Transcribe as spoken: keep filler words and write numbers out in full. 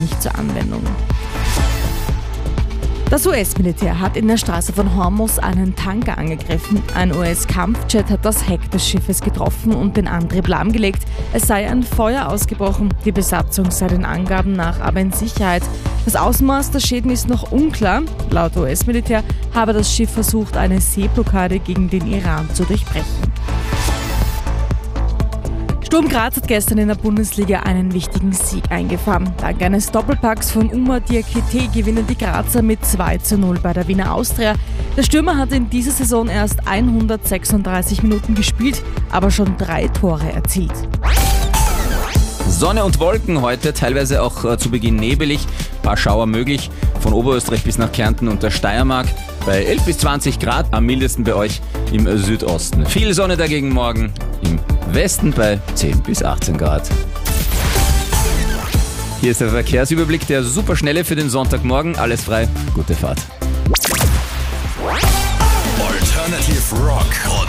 nicht zur Anwendung. Das U S-Militär hat in der Straße von Hormuz einen Tanker angegriffen. Ein U S-Kampfjet hat das Heck des Schiffes getroffen und den Antrieb lahmgelegt. Es sei ein Feuer ausgebrochen. Die Besatzung sei den Angaben nach aber in Sicherheit. Das Ausmaß der Schäden ist noch unklar. Laut U S-Militär habe das Schiff versucht, eine Seeblockade gegen den Iran zu durchbrechen. Sturm Graz hat gestern in der Bundesliga einen wichtigen Sieg eingefahren. Dank eines Doppelpacks von Umar Diakité gewinnen die Grazer mit zwei zu null bei der Wiener Austria. Der Stürmer hat in dieser Saison erst hundertsechsunddreißig Minuten gespielt, aber schon drei Tore erzielt. Sonne und Wolken heute, teilweise auch äh, zu Beginn nebelig, paar Schauer möglich, von Oberösterreich bis nach Kärnten und der Steiermark bei elf bis zwanzig Grad, am mildesten bei euch im Südosten. Viel Sonne dagegen morgen im Westen bei zehn bis achtzehn Grad. Hier ist der Verkehrsüberblick, der Superschnelle für den Sonntagmorgen. Alles frei, gute Fahrt. Alternative Rock.